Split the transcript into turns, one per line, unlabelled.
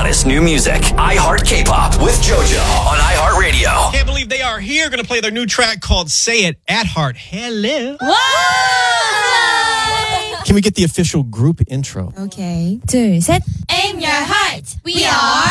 hottest new music. iHeart K-Pop with JoJo on iHeartRadio.
Can't believe they are here. Going to play their new track called Say It at Heart. Hello.
Whoa!
Can we get the official group intro?
Okay. 둘, 셋.
In your heart, we are